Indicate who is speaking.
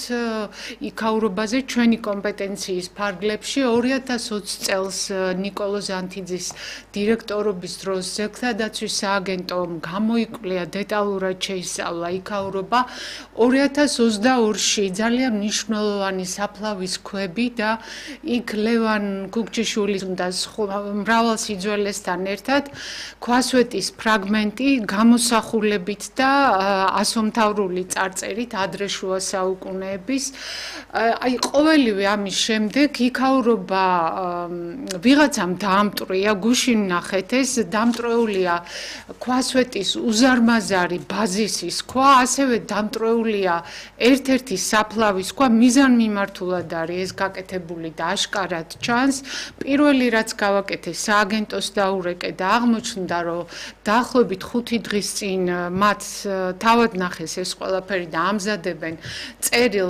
Speaker 1: იქაურობაზე ჩვენი კომპეტენციის ფარგლებში 2020 წელს ნიკოლო ზანთიძის დირექტორობის დროს ძეგლთა დაცვის სააგენტომ გამოიკვლია დეტალურად შეისწავლა იქაურობა 2022-ში ძალიან მნიშვნელოვანი საფლავის ქვები და იქ ლევან გუგჯიშვილის და მრავალ სიძველესთან ერთად ქვასვეტის ფრაგმენტი გამოსახულებით და ასომთავრული წარწერით ადრეშუა საუკუნეების აი ყოველივე ამის შემდეგ იქაურობა ვიღაცამ დაამტვრია გუშინ ნახეთ ეს დამტვრეულია ქვასვეტის უზარმაზარი ბაზისის ქვა ასევე დამტვრეულია ერთ-ერთი საფლავის ქვა მიზანმიმართულად არის ეს გაკეთებული და აშკარად ჩანს პირველი რაც გავაკეთე სააგენტოს დაურეკე და აღმოჩნდა რომ დაახლოებით 5 დღის წინ მათ თავად ნახეს ეს ყველაფერი და ამზადებენ წერილ